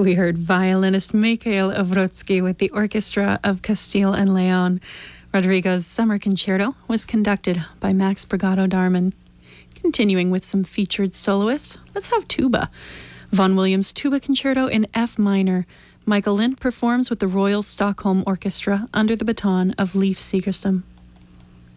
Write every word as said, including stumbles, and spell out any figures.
We heard violinist Mikhail Ovrutsky with the Orchestra of Castile and Leon. Rodrigo's Summer Concerto was conducted by Max Brigado Darman. Continuing with some featured soloists, let's have tuba. Vaughan Williams' Tuba Concerto in F minor. Michael Lind performs with the Royal Stockholm Orchestra under the baton of Leif Segerstam.